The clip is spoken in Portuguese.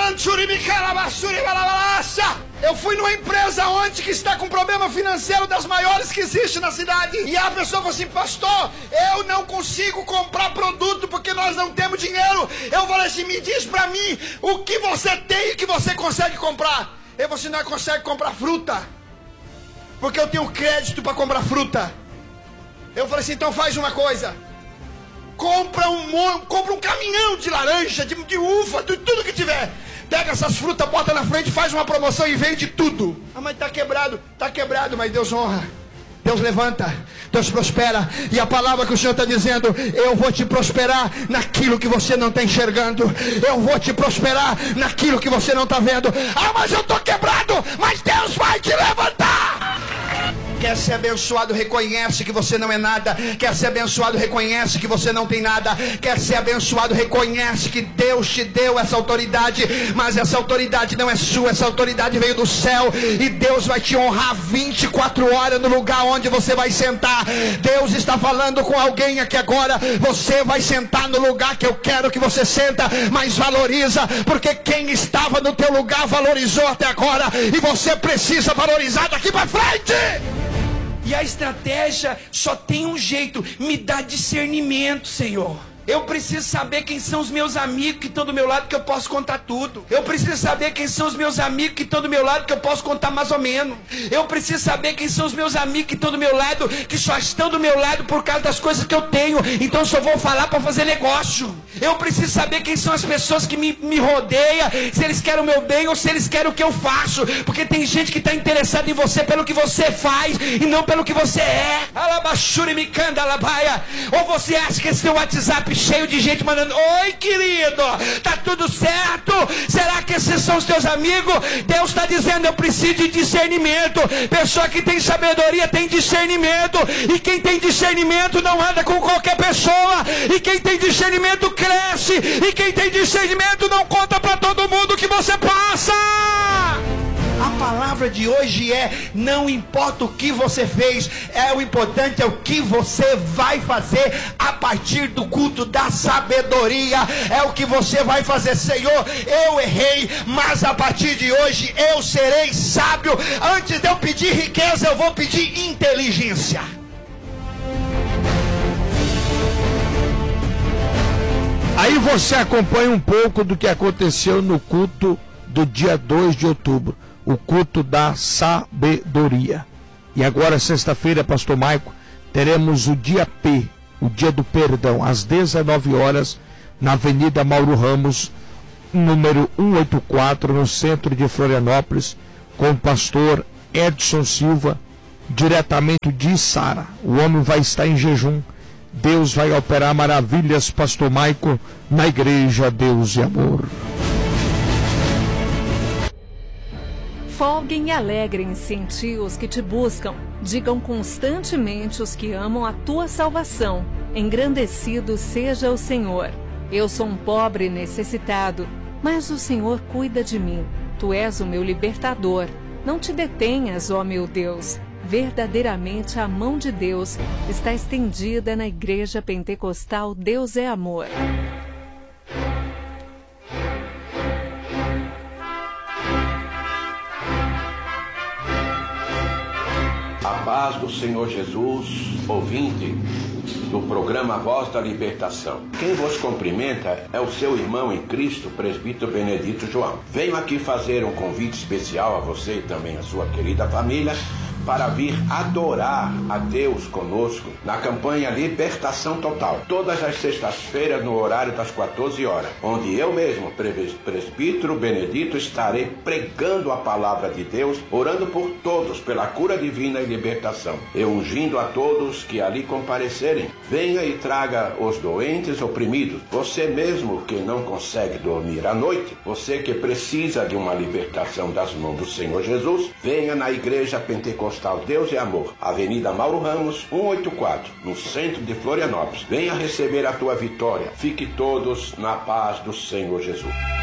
Eu fui numa empresa ontem que está com problema financeiro das maiores que existe na cidade. E a pessoa falou assim: pastor, eu não consigo comprar produto porque nós não temos dinheiro. Eu falei assim: me diz pra mim o que você tem e que você consegue comprar. Ele falou assim: não consegue comprar fruta, porque eu tenho crédito para comprar fruta. Eu falei assim: então faz uma coisa. Compra um caminhão de laranja, de uva, de tudo que tiver. Pega essas frutas, bota na frente, faz uma promoção e vende tudo. Ah, mas tá quebrado, mas Deus honra. Deus levanta, Deus prospera. E a palavra que o Senhor está dizendo: eu vou te prosperar naquilo que você não está enxergando. Eu vou te prosperar naquilo que você não está vendo. Ah, mas eu estou quebrado, mas Deus vai te levantar. Quer ser abençoado, reconhece que você não é nada. Quer ser abençoado, reconhece que você não tem nada. Quer ser abençoado, reconhece que Deus te deu essa autoridade. Mas essa autoridade não é sua, essa autoridade veio do céu. E Deus vai te honrar 24 horas no lugar onde você vai sentar. Deus está falando com alguém aqui agora: você vai sentar no lugar que eu quero que você senta. Mas valoriza, porque quem estava no teu lugar valorizou até agora. E você precisa valorizar daqui para frente. E a estratégia só tem um jeito: me dá discernimento, Senhor. Eu preciso saber quem são os meus amigos que estão do meu lado, que eu posso contar tudo. Eu preciso saber quem são os meus amigos que estão do meu lado, que eu posso contar mais ou menos. Eu preciso saber quem são os meus amigos que estão do meu lado, que só estão do meu lado por causa das coisas que eu tenho. Então eu só vou falar para fazer negócio. Eu preciso saber quem são as pessoas que me rodeiam, se eles querem o meu bem ou se eles querem o que eu faço. Porque tem gente que está interessada em você pelo que você faz e não pelo que você é. Ou você acha que esse seu WhatsApp cheio de gente mandando: oi querido, tá tudo certo? Será que esses são os teus amigos? Deus está dizendo: eu preciso de discernimento. Pessoa que tem sabedoria tem discernimento. E quem tem discernimento não anda com qualquer pessoa. E quem tem discernimento cresce. E quem tem discernimento não conta para todo mundo que você passa. A palavra de hoje é: não importa o que você fez, o importante é o que você vai fazer a partir do culto da sabedoria. É o que você vai fazer. Senhor, eu errei, mas a partir de hoje eu serei sábio. Antes de eu pedir riqueza, eu vou pedir inteligência. Aí você acompanha um pouco do que aconteceu no culto do dia 2 de outubro. O culto da sabedoria. E agora, sexta-feira, pastor Maico, teremos o dia P, o dia do perdão, às 19 horas, na Avenida Mauro Ramos, número 184, no centro de Florianópolis, com o pastor Edson Silva, diretamente de Sara. O homem vai estar em jejum. Deus vai operar maravilhas, pastor Maico, na igreja Deus e Amor. Folguem e alegrem-se em ti os que te buscam. Digam constantemente os que amam a tua salvação. Engrandecido seja o Senhor. Eu sou um pobre necessitado, mas o Senhor cuida de mim. Tu és o meu libertador. Não te detenhas, ó meu Deus. Verdadeiramente a mão de Deus está estendida na Igreja Pentecostal Deus é Amor. A paz do Senhor Jesus, ouvinte do programa Voz da Libertação. Quem vos cumprimenta é o seu irmão em Cristo, presbítero Benedito João. Venho aqui fazer um convite especial a você e também a sua querida família para vir adorar a Deus conosco na campanha Libertação Total, todas as sextas-feiras no horário das 14 horas, onde eu mesmo, presbítero Benedito, estarei pregando a palavra de Deus, orando por todos pela cura divina e libertação, e ungindo a todos que ali comparecerem. Venha e traga os doentes oprimidos, você mesmo que não consegue dormir à noite, você que precisa de uma libertação das mãos do Senhor Jesus, venha na Igreja Pentecostal Deus é Amor, Avenida Mauro Ramos, 184, no centro de Florianópolis. Venha receber a tua vitória. Fique todos na paz do Senhor Jesus.